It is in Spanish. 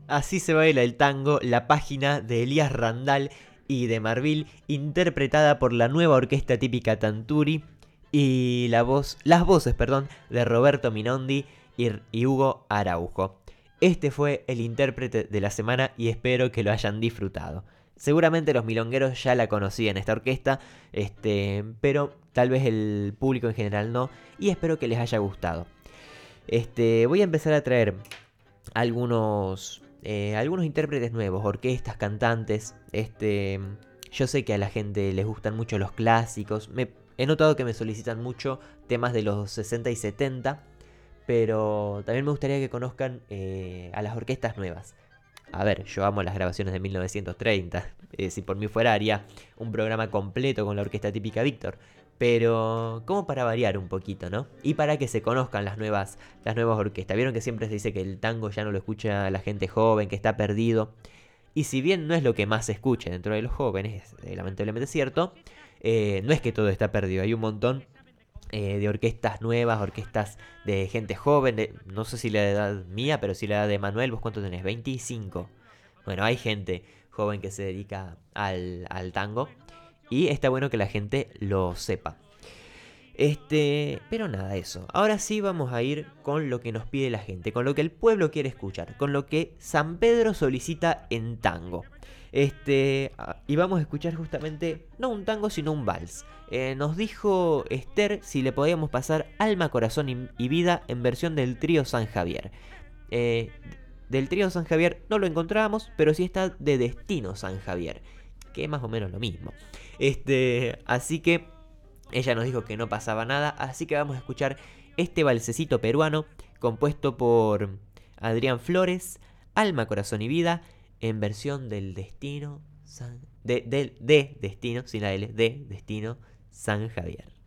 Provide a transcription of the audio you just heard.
Así se baila el tango, la página de Elías Randall y de Marvil, interpretada por la nueva orquesta típica Tanturi y las voces, de Roberto Minondi y Hugo Araujo. Este fue el intérprete de la semana y espero que lo hayan disfrutado. Seguramente los milongueros ya la conocían esta orquesta, pero tal vez el público en general no, y espero que les haya gustado. Voy a empezar a traer algunos intérpretes nuevos, orquestas, cantantes. Yo sé que a la gente les gustan mucho los clásicos. He notado que me solicitan mucho temas de los 60 y 70, pero también me gustaría que conozcan a las orquestas nuevas. A ver, yo amo las grabaciones de 1930. Si por mí fuera, haría un programa completo con la orquesta típica Víctor. Pero como para variar un poquito, ¿no? Y para que se conozcan las nuevas orquestas. Vieron que siempre se dice que el tango ya no lo escucha la gente joven, que está perdido. Y si bien no es lo que más se escucha dentro de los jóvenes, es lamentablemente cierto, no es que todo está perdido. Hay un montón de orquestas nuevas, orquestas de gente joven, no sé si la edad mía, pero si la edad de Manuel. ¿Vos cuánto tenés? 25. Bueno, hay gente joven que se dedica al tango y está bueno que la gente lo sepa. Pero nada, eso. Ahora sí vamos a ir con lo que nos pide la gente, con lo que el pueblo quiere escuchar, con lo que San Pedro solicita en tango. Y vamos a escuchar justamente, no un tango, sino un vals. Nos dijo Esther si le podíamos pasar Alma, Corazón y Vida en versión del trío San Javier. Eh, del trío San Javier no lo encontrábamos, pero sí está de Destino San Javier, que es más o menos lo mismo. Así que ella nos dijo que no pasaba nada, así que vamos a escuchar este balsecito peruano compuesto por Adrián Flores, Alma, Corazón y Vida, en versión del Destino de Destino, sin la L, de Destino San Javier.